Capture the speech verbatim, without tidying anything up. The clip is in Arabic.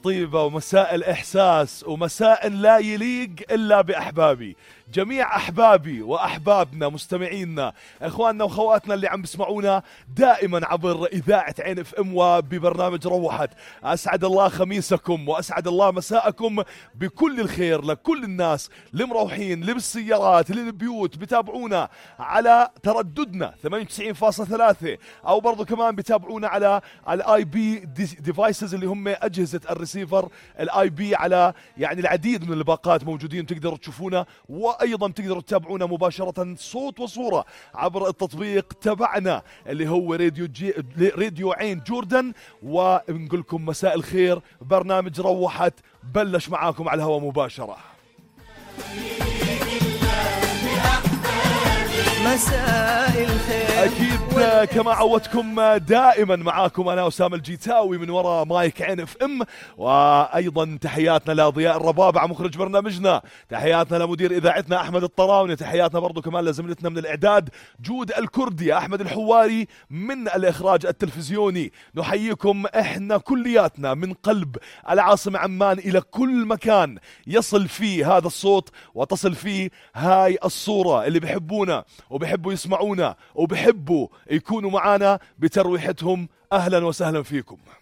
طيبة ومساء الإحساس ومساء لا يليق إلا بأحبابي، جميع أحبابي وأحبابنا مستمعينا إخواننا وخواتنا اللي عم بسمعونا دائما عبر إذاعة عين اف ام وببرنامج روحت. أسعد الله خميسكم وأسعد الله مساءكم بكل الخير لكل الناس اللي مروحين اللي بالسيارات اللي بالبيوت بتابعونا على ترددنا ثمانية وتسعين فاصلة ثلاثة، أو برضو كمان بتابعونا على الاي بي ديفايسز اللي هم أجهزة الريسيفر الاي بي على يعني العديد من الباقات موجودين، تقدروا تشوفونا وايضا تقدروا تتابعونا مباشرة صوت وصورة عبر التطبيق تبعنا اللي هو راديو جي راديو عين جوردن. ونقول لكم مساء الخير، برنامج روحت بلش معاكم على الهواء مباشرة. مساء الخير أكيد كما عودتكم دائما معاكم أنا أسامة الجيتاوي من وراء مايك عين اف ام، وأيضا تحياتنا لضياء الربابع مخرج برنامجنا، تحياتنا لمدير إذاعتنا أحمد الطراوني، تحياتنا برضو كمان لزميلتنا من الإعداد جود الكردي، أحمد الحواري من الإخراج التلفزيوني. نحييكم إحنا كلياتنا من قلب العاصمة عمان إلى كل مكان يصل فيه هذا الصوت وتصل فيه هاي الصورة، اللي بيحبونا وبيحبوا يسمعونا وبيحبوا يكونوا معانا بترويحتهم. أهلا وسهلا فيكم.